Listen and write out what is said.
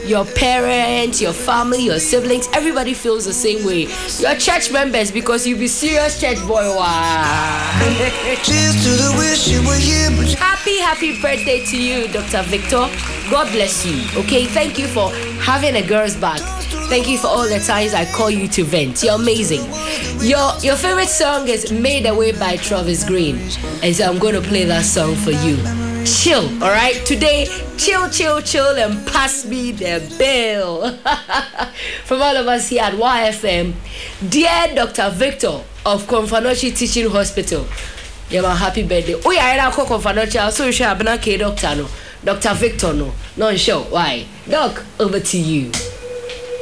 your parents, your family, your siblings, everybody feels the same way. Your church members, because you be serious church boy. Wow. Cheers to the wish you were here, but Happy birthday to you, Dr. Victor. God bless you. Okay, thank you for having a girl's back. Thank you for all the times I call you to vent. You're amazing. Your favorite song is Made Away by Travis Green. And so I'm going to play that song for you. Chill, all right? Today, chill, and pass me the bill. From all of us here at YFM, dear Dr. Victor of Konfanochi Teaching Hospital, you're my happy birthday. Oh, yeah, I don't call Konfanochi. So you should have been a doctor, no. Dr. Victor, no. Not sure. Why? Doc, over to you.